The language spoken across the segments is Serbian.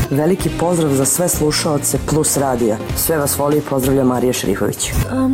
Veliki pozdrav za sve slušaoce Plus radija. Sve vas voli i pozdravlja Marija Šerifović.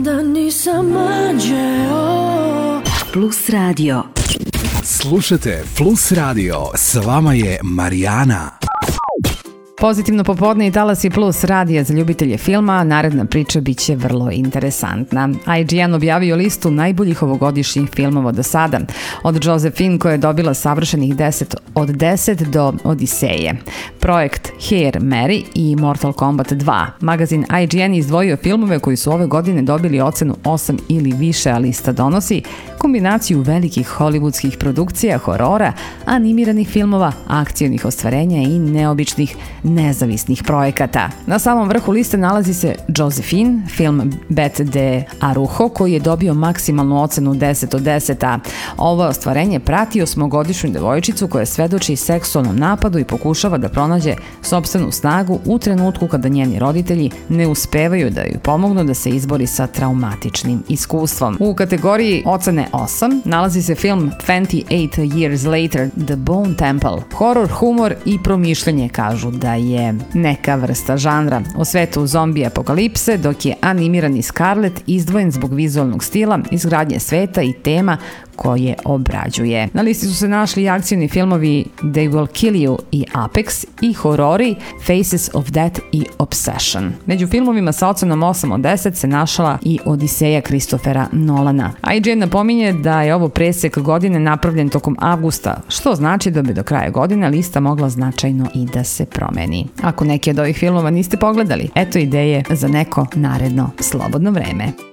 Plus radio. Slušajte Plus radio, s vama je Marijana. Pozitivno popodne i Talasi Plus radija za ljubitelje filma, naredna priča biće vrlo interesantna. IGN objavio listu najboljih ovogodišnjih filmova do sada, od Josephine koja je dobila savršenih 10 od 10 do Odiseje. Projekt Hair Mary i Mortal Kombat 2. Magazin IGN izdvojio filmove koji su ove godine dobili ocenu 8 ili više, a lista donosi kombinaciju velikih hollywoodskih produkcija, horora, animiranih filmova, akcionih ostvarenja i neobičnih nezavisnih projekata. Na samom vrhu liste nalazi se Josephine, film Beth de Arujo, koji je dobio maksimalnu ocenu 10 od 10, a ovo ostvarenje prati 8-godišnju devojčicu koja svedoči seksualnom napadu i pokušava da pronađe sopstvenu snagu u trenutku kada njeni roditelji ne uspevaju da joj pomognu da se izbori sa traumatičnim iskustvom. U kategoriji ocene 8 nalazi se film 28 Years Later, The Bone Temple. Horor, humor i promišljanje kažu da je neka vrsta žanra o svetu zombi apokalipse, dok je animirani Scarlet izdvojen zbog vizualnog stila, izgradnje sveta i tema koje obrađuje. Na listi su se našli i akcijni filmovi They Will Kill You i Apex i horori Faces of Death i Obsession. Među filmovima sa ocenom 8 od 10 se našla i Odiseja Christophera Nolana. IGN napominje da je ovo presek godine napravljen tokom avgusta, što znači da bi do kraja godine lista mogla značajno i da se promeni. Ako neki od ovih filmova niste pogledali, eto ideje za neko naredno slobodno vreme.